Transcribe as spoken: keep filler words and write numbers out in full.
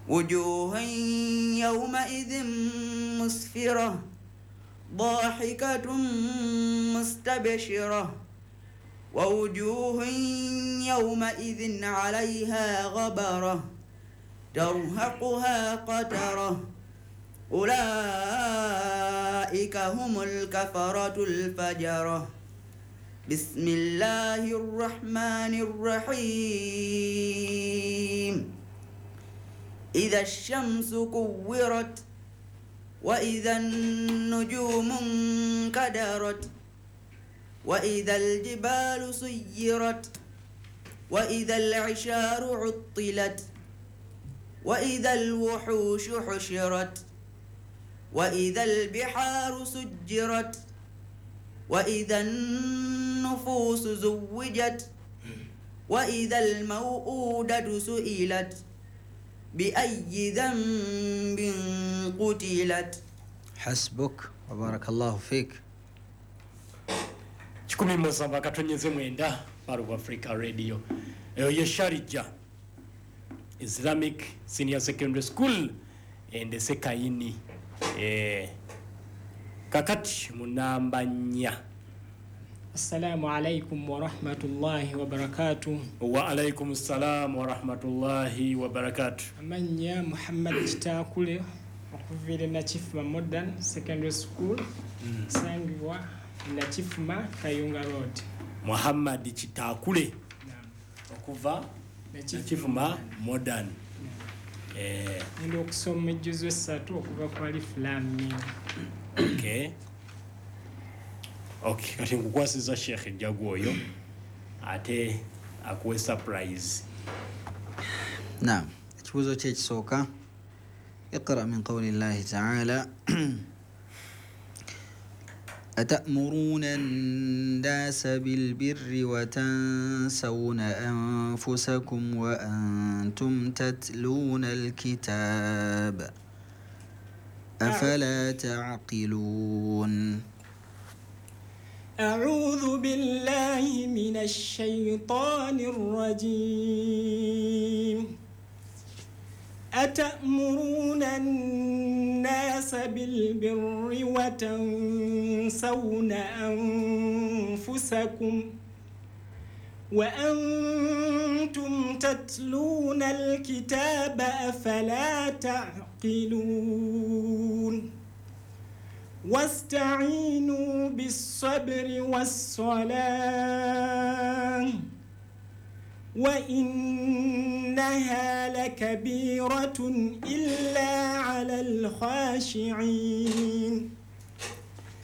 وجوه يومئذ مسفرة ضاحكة مستبشرة ووجوه يومئذ عليها غبرة ترهقها قترة أولئك هم الكفرة الفجرة بسم الله الرحمن الرحيم إذا الشمس كورت وإذا النجوم انكدرت وإذا الجبال سيرت وإذا العشار عطلت وإذا الوحوش حشرت وإذا البحار سجرت وإذا النفوس زوجت وإذا الموءودة سئلت بأي ذنب قتلت. حسبك وبارك الله فيك. kikumi mosamba katonyeze mwenda Paru Africa Radio eyo ye Sharija Islamic Senior Secondary School ende Sekaini eh kakati munambanya. Assalamu alaikum wa rahmatullahi wa barakatuh. Wa alaikum assalam wa rahmatullahi wa barakatuh. Amanya Muhammad Chitakule okuvira na Chifuma Modern Secondary School mm. Sangwa na Chifuma Kayunga Road. Muhammad Chitakule okuva na Chifuma Modern eh ndio kusoma juzu esatu okuva kwa Alif Lam Mim. Okay. Okay, kati nkukwasiza Sheikh Jagoyo ate akuwe surprise. نعم. اkibuzo kye kisooka اقرأ من قول الله تعالى أتأمرون الناس بالبر وتنسون أنفسكم وأنتم تتلون الكتاب أفلا تعقلون. أعوذ بالله من الشيطان الرجيم. أتأمرون الناس بالبر وتنسون أنفسكم وأنتم تتلون الكتاب أفلا تعقلون. واستعينوا بالصبر والصلاة وإنها لكبيرة إلا على الخاشعين.